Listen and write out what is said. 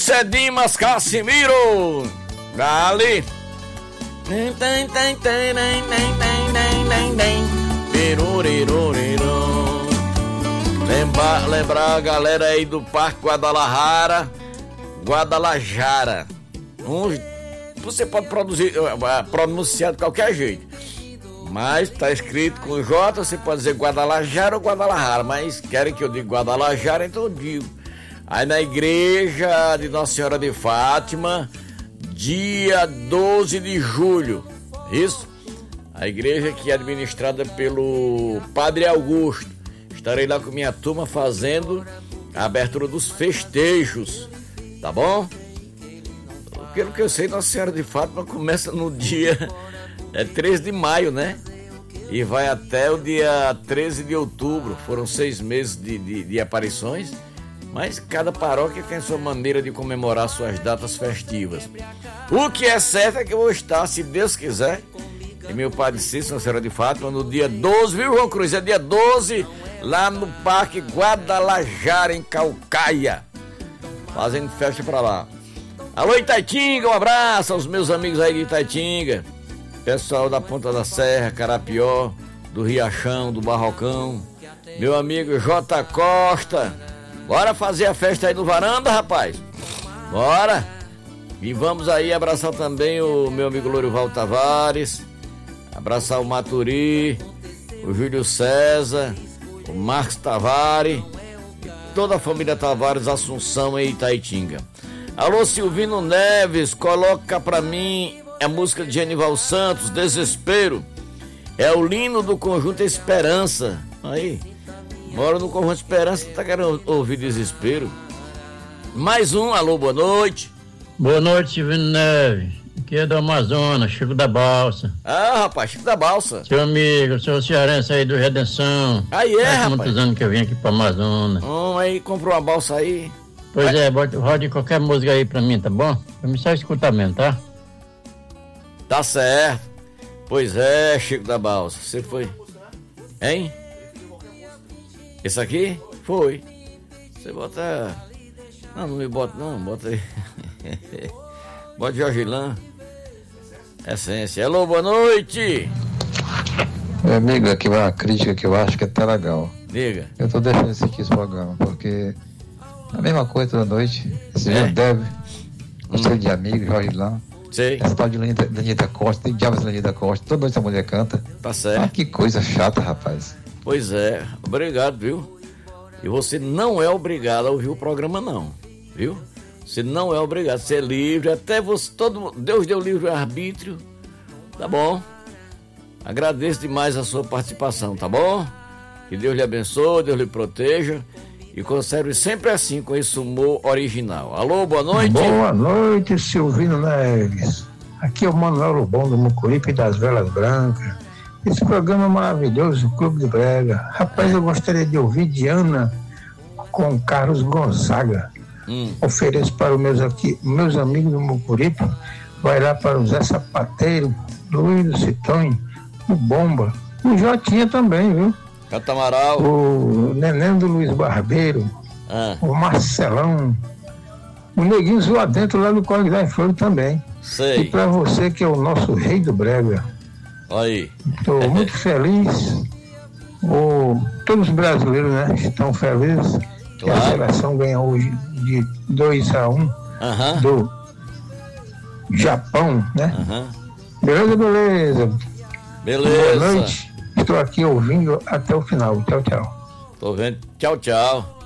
Isso é Dimas Casimiro. Dali. Lembrar a galera aí do Parque Guadalajara. Você pode pronunciar de qualquer jeito, mas tá escrito com J, você pode dizer Guadalajara ou Guadalajara, mas querem que eu diga Guadalajara, então eu digo. Aí na igreja de Nossa Senhora de Fátima, dia 12 de julho, isso? A igreja que é administrada pelo Padre Augusto. Estarei lá com minha turma fazendo a abertura dos festejos, tá bom? Pelo que eu sei, Nossa Senhora de Fátima começa no dia 13 de maio, né? E vai até o dia 13 de outubro. Foram 6 meses de aparições, mas cada paróquia tem a sua maneira de comemorar suas datas festivas. O que é certo é que eu vou estar, se Deus quiser, e meu Padre Cícero, Nossa Senhora de Fátima, no dia 12, viu, João Cruz? É dia 12, lá no Parque Guadalajara, em Caucaia, fazendo festa pra lá. Alô, Itaitinga, um abraço aos meus amigos aí de Itaitinga, pessoal da Ponta da Serra, Carapió, do Riachão, do Barrocão, meu amigo J. Costa. Bora fazer a festa aí no Varanda, rapaz? Bora! E vamos aí abraçar também o meu amigo Lorival Tavares, abraçar o Maturi, o Júlio César, o Marcos Tavares, e toda a família Tavares Assunção em Itaitinga. Alô, Silvino Neves, coloca pra mim a música de Genival Santos, Desespero. É o hino do Conjunto Esperança. Aí, mora no Conjunto Esperança, tá querendo ouvir Desespero. Mais um, alô, boa noite. Boa noite, Silvino Neves. Aqui é do Amazonas, Chico da Balsa. Ah, rapaz, Chico da Balsa. Seu amigo, seu cearense aí do Redenção. Aí é, rapaz. Muitos anos que eu vim aqui pro Amazonas. Aí comprou uma balsa aí. Pois rode qualquer música aí pra mim, tá bom? Pra mim só escutar mesmo, tá? Tá certo. Pois é, Chico da Balsa. Você foi? Hein? Esse aqui? Foi. Você bota... Não me bota não, bota aí. Bota Jorge Lan. Essência. Alô, boa noite. Meu amigo, aqui vai uma crítica que eu acho que é até legal. Diga. Eu tô deixando assistir esse programa, porque é a mesma coisa toda noite. Esse mesmo deve. Gostei de amigo, Jorge Lan. Sei. Essa tal de Lenita Costa, tem diabos Lenita Costa, toda noite essa mulher canta. Tá certo. Ah, que coisa chata, rapaz. Pois é, obrigado, viu? E você não é obrigado a ouvir o programa, não, viu? Você não é obrigado, você é livre, até você, Deus deu livre-arbítrio, tá bom? Agradeço demais a sua participação, tá bom? Que Deus lhe abençoe, Deus lhe proteja e conserve sempre assim, com esse humor original. Alô, boa noite. Boa noite, Silvino Neves. Aqui é o Manuel Lobão do Mucuripe das Velas Brancas. Esse programa é maravilhoso, o Clube de Brega. Rapaz, eu gostaria de ouvir Diana com Carlos Gonzaga. Ofereço para os meus amigos do Mucuripe. Vai lá para o Zé Sapateiro, Luiz do Citonho, o Bomba, o Jotinha também, viu? Catamaral. O Neném do Luiz Barbeiro, o Marcelão, o Neguinho Zoadentro lá do Código da Flor também. Sei. E para você que é o nosso rei do Brega. Aí. Estou muito feliz. Todos os brasileiros, né, estão felizes que a seleção ganhou hoje de 2-1 do Japão, né? Beleza. Boa noite. Estou aqui ouvindo até o final. Tchau, tchau. Tô vendo. Tchau, tchau.